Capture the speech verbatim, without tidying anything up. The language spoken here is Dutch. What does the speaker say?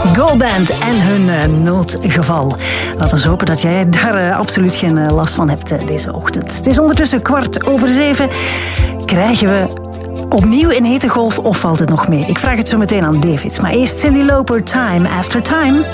Go Band en hun uh, noodgeval. Laten we hopen dat jij daar uh, absoluut geen uh, last van hebt uh, deze ochtend. Het is ondertussen kwart over zeven. Krijgen we opnieuw een hete golf of valt het nog mee? Ik vraag het zo meteen aan David. Maar eerst Cyndi Lauper, Time After Time.